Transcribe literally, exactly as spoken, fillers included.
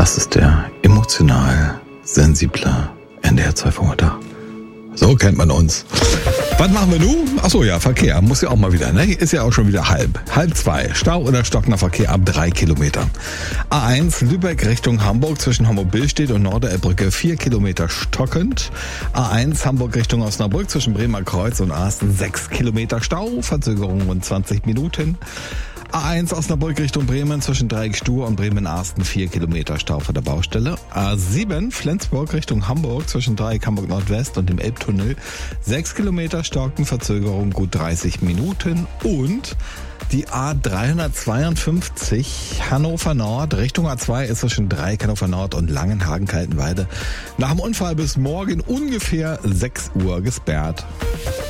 Das ist der emotional sensible N D R zwei Vormittag. So kennt man uns. Was machen wir nun? Achso, ja, Verkehr. Muss ja auch mal wieder, ne? Ist ja auch schon wieder halb. Halb zwei. Stau oder stockender Verkehr ab drei Kilometer. A eins, Lübeck Richtung Hamburg zwischen Hamburg-Billstedt und Norderelbbrücke vier Kilometer stockend. A eins, Hamburg Richtung Osnabrück zwischen Bremer Kreuz und Asten sechs Kilometer Stau. Verzögerung rund zwanzig Minuten. A eins Osnabrück Richtung Bremen zwischen Dreieck-Stur und Bremen-Arsten vier Kilometer Stau vor der Baustelle. A sieben Flensburg Richtung Hamburg zwischen Dreieck Hamburg Nordwest und dem Elbtunnel sechs Kilometer Stocken, Verzögerung gut dreißig Minuten. Und die A dreihundertzweiundfünfzig Hannover Nord Richtung A zwei ist zwischen Dreieck Hannover Nord und Langenhagen-Kaltenweide nach dem Unfall bis morgen ungefähr sechs Uhr gesperrt.